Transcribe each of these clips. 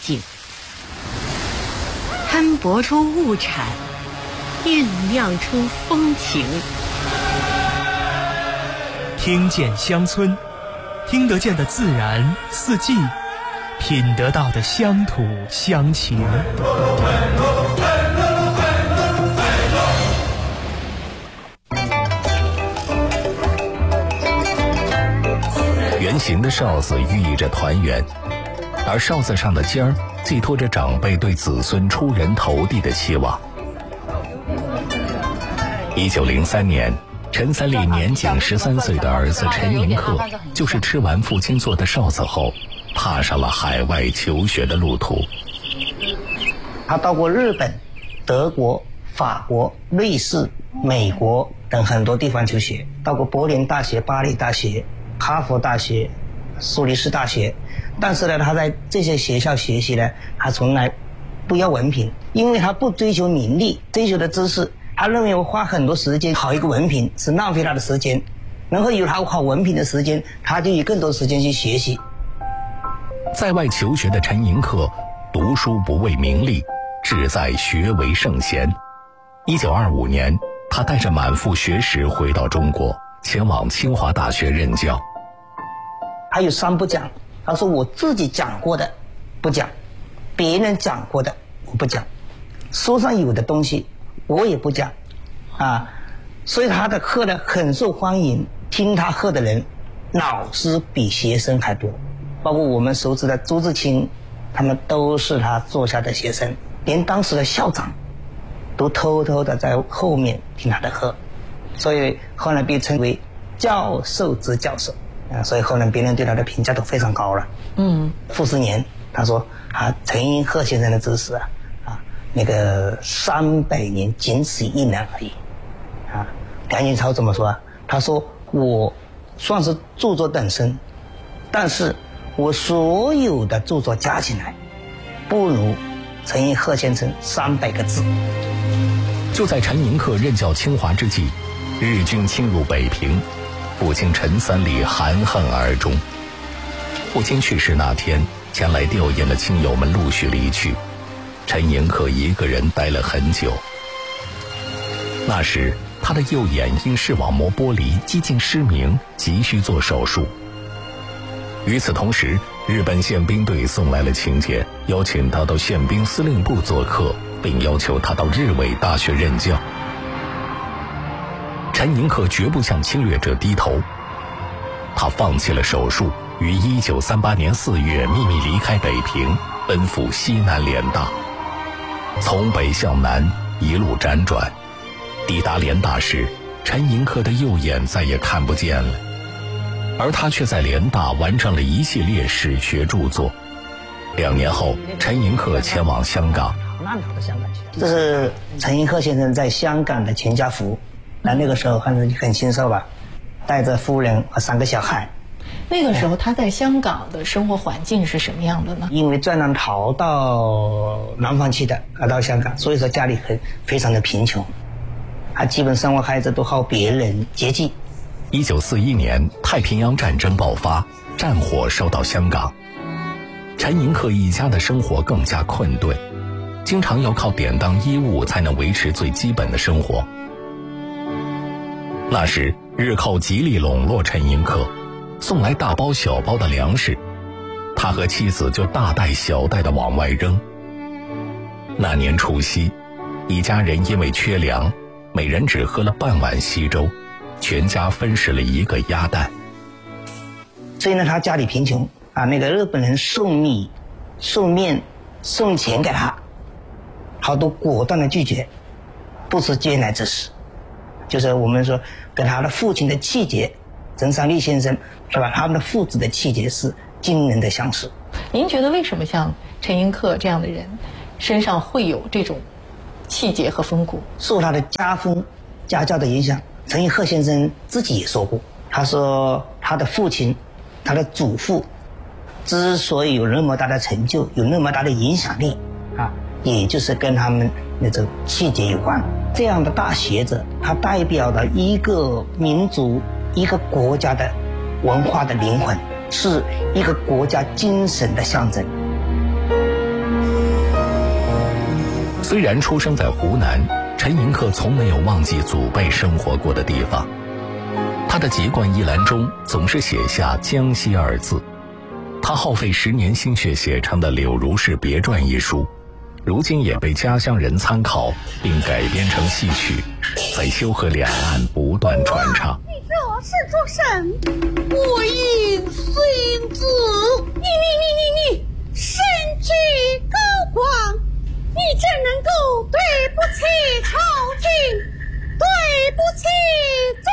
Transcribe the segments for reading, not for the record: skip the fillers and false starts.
境，摊薄出物产，酝酿出风情。 听见乡村，听得见的自然四季，品得到的乡土乡情。 圆形的哨子寓意着团圆，而哨子上的尖儿寄托着长辈对子孙出人头地的期望。1903年，陈三立年仅13岁的儿子陈寅恪，就是吃完父亲做的哨子后，踏上了海外求学的路途。 他到过日本、德国、法国、瑞士、美国等很多地方求学，到过柏林大学、巴黎大学、哈佛大学、苏黎世大学。但是呢，他在这些学校学习呢，他从来不要文凭，因为他不追求名利，追求的知识。他认为我花很多时间考一个文凭是浪费他的时间，然后有他考文凭的时间，他就有更多时间去学习。 在外求学的陈寅恪，读书不为名利，志在学为圣贤。1925年，他带着满腹学识回到中国，前往清华大学任教。 还有3不讲，他说我自己讲过的不讲，别人讲过的我不讲，书上有的东西我也不讲啊。所以他的课呢很受欢迎，听他课的人老师比学生还多，包括我们熟知的朱自清，他们都是他座下的学生，连当时的校长都偷偷的在后面听他的课，所以后来被称为教授之教授啊。所以后来别人对他的评价都非常高了。傅斯年他说陈寅恪先生的知识那个300年仅此一人而已啊。梁启超怎么说他说我算是著作等身，但是我所有的著作加起来不如陈寅恪先生300个字。 就在陈寅恪任教清华之际，日军侵入北平，父亲陈三立含恨而终。父亲去世那天，前来吊唁的亲友们陆续离去，陈寅恪一个人待了很久。那时他的右眼因视网膜剥离几近失明，急需做手术。与此同时，日本宪兵队送来了请柬，邀请他到宪兵司令部做客，并要求他到日伪大学任教。陈寅恪绝不向侵略者低头，他放弃了手术，于1938年4月秘密离开北平，奔赴西南联大。从北向南一路辗转，抵达联大时，陈寅恪的右眼再也看不见了，而他却在联大完成了一系列史学著作。2年后，陈寅恪前往香港。 这是陈寅恪先生在香港的全家福，那个时候很清瘦吧，带着夫人和3个小孩。 那个时候他在香港的生活环境是什么样的呢？ 因为战乱逃到南方去的，到香港，所以说家里非常的贫穷，他基本生活孩子都靠别人接济。 1941年，太平洋战争爆发，战火烧到香港，陈寅恪一家的生活更加困顿，经常要靠典当衣物才能维持最基本的生活。那时日寇极力笼络陈寅恪，送来大包小包的粮食，他和妻子就大袋小袋的往外扔。那年除夕，一家人因为缺粮，每人只喝了半碗稀粥，全家分食了1个鸭蛋。 所以呢，他家里贫穷那个日本人送米、送面、送钱给他，他都果断的拒绝，不吃嗟来之食。就是我们说跟他的父亲的气节，陈三立先生是吧？他们的父子的气节是惊人的相似。 您觉得为什么像陈寅恪这样的人身上会有这种气节和风骨？ 受他的家风家教的影响，陈寅恪先生自己也说过，他说他的父亲、他的祖父之所以有那么大的成就，有那么大的影响力也就是跟他们那种气节有关。这样的大学者，他代表了一个民族、一个国家的文化的灵魂，是一个国家精神的象征。 虽然出生在湖南，陈寅恪从没有忘记祖辈生活过的地方。他的籍贯一栏中总是写下江西二字。他耗费10年心血写成的《柳如是别传》一书，如今也被家乡人参考，并改编成戏曲，在修河两岸不断传唱。 你这是做甚？我应孙子。你身居高官，你怎能够对不起朝廷，对不起祖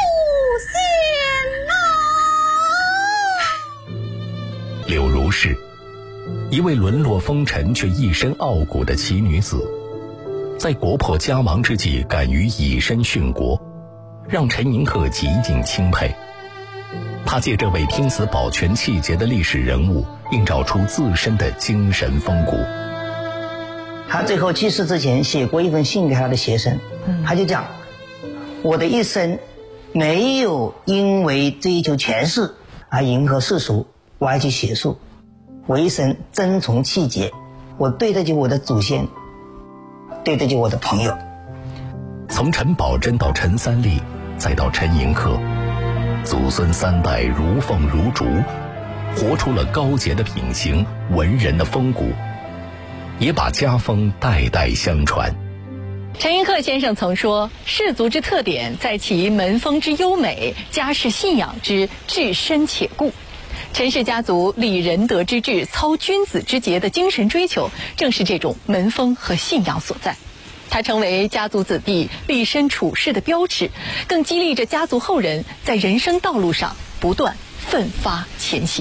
先呐！ 柳如是，一位沦落风尘却一身傲骨的奇女子，在国破家亡之际敢于以身殉国，让陈寅恪极尽钦佩。他借这位拼死保全气节的历史人物，映照出自身的精神风骨。 他最后去世之前写过一封信给他的学生，他就讲，我的一生没有因为追求权势而迎合世俗，歪曲学术，我一生遵从气节，我对得起我的祖先，对得起我的朋友。 从陈宝箴到陈三立，再到陈寅恪，祖孙3代如凤如烛，活出了高洁的品行、文人的风骨，也把家风代代相传。 陈寅恪先生曾说，氏族之特点在其门风之优美，家世信仰之至深且固。陈氏家族立仁德之治、操君子之节的精神追求，正是这种门风和信仰所在。它成为家族子弟立身处世的标尺，更激励着家族后人在人生道路上不断奋发前行。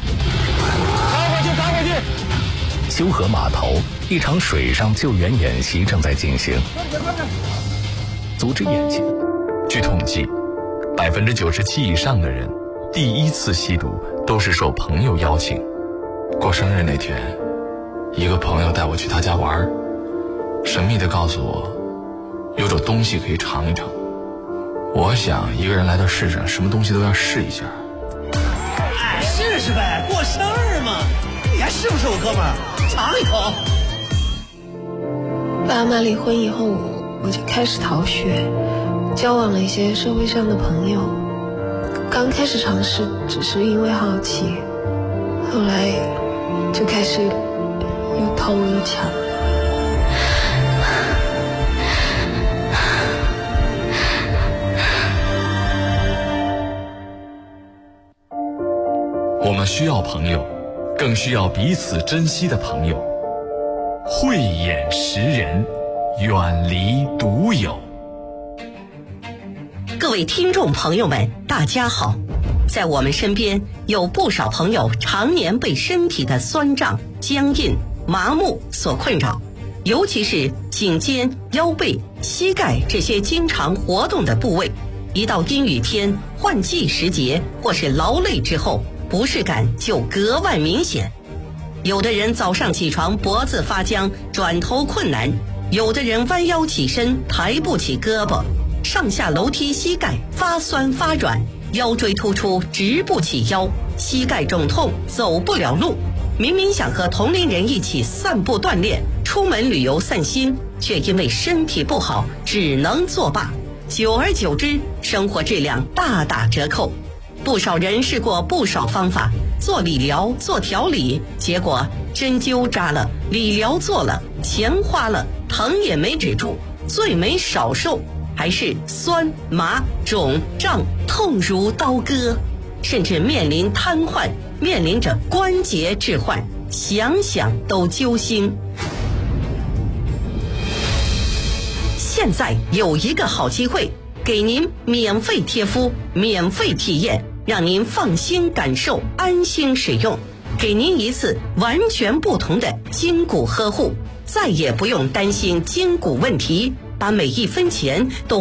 赶回去！修河码头，一场水上救援演习正在进行。组织演习， 据统计，97%以上的人第一次吸毒都是受朋友邀请。过生日那天，一个朋友带我去他家玩，神秘地告诉我，有种东西可以尝一尝。我想一个人来到世上，什么东西都要试一下。 试试呗，过生日嘛，你还是不是我哥们儿？尝一口。 爸妈离婚以后，我就开始逃学，交往了一些社会上的朋友。刚开始尝试只是因为好奇，后来就开始又偷又抢。 我们需要朋友，更需要彼此珍惜的朋友。慧眼识人，远离独有。 各位听众朋友们，大家好。在我们身边有不少朋友常年被身体的酸胀、僵硬、麻木所困扰，尤其是颈肩、腰背、膝盖这些经常活动的部位，一到阴雨天、换季时节或是劳累之后，不适感就格外明显。有的人早上起床脖子发僵，转头困难；有的人弯腰起身抬不起胳膊，上下楼梯膝盖发酸发软，腰椎突出直不起腰，膝盖肿痛走不了路。明明想和同龄人一起散步锻炼，出门旅游散心，却因为身体不好只能作罢。久而久之，生活质量大打折扣。不少人试过不少方法，做理疗、做调理，结果针灸扎了，理疗做了，钱花了，疼也没止住，最没少受，还是酸麻肿胀痛如刀割，甚至面临瘫痪，面临着关节置换，想想都揪心。现在有一个好机会，给您免费贴敷，免费体验，让您放心感受，安心使用，给您一次完全不同的筋骨呵护，再也不用担心筋骨问题，把每一分钱都